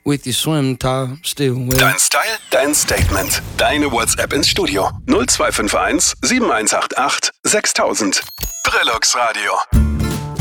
with your swim top still wet. Dein Style, dein Statement. Deine WhatsApp ins Studio. 0251 7188 6000. Trilux Radio.